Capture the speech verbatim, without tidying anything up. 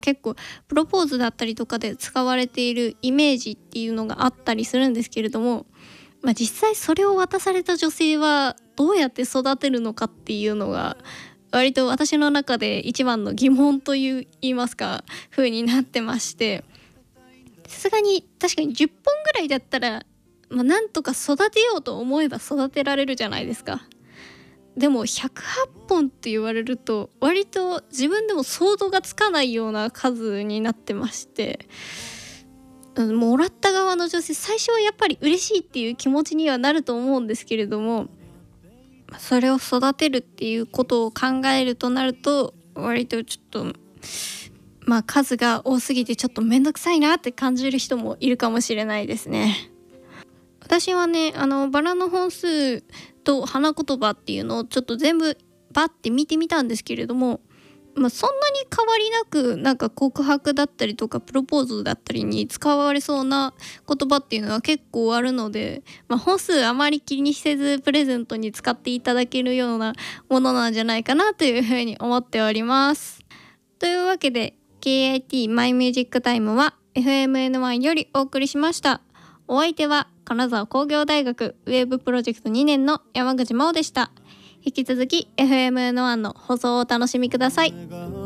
結構プロポーズだったりとかで使われているイメージっていうのがあったりするんですけれども、まあ、実際それを渡された女性はどうやって育てるのかっていうのが割と私の中で一番の疑問という言いますか風になってまして、さすがに確かにじゅっぽんぐらいだったら、まあ、なんとか育てようと思えば育てられるじゃないですか。でもひゃくはっぽんって言われると割と自分でも想像がつかないような数になってまして、うんもらった側の女性最初はやっぱり嬉しいっていう気持ちにはなると思うんですけれども、それを育てるっていうことを考えるとなると割とちょっとまあ数が多すぎてちょっとめんどくさいなって感じる人もいるかもしれないですね。私はねあのバラの本数と花言葉っていうのをちょっと全部バッて見てみたんですけれども、まあ、そんなに変わりなくなんか告白だったりとかプロポーズだったりに使われそうな言葉っていうのは結構あるので、まあ、本数あまり気にせずプレゼントに使っていただけるようなものなんじゃないかなというふうに思っております。というわけで ケーアイティー マイミュージックタイムは エフエムエヌワン よりお送りしました。お相手は金沢工業大学ウェブプロジェクトにねんの山口真央でした。引き続き エフエムエヌワン の放送をお楽しみください。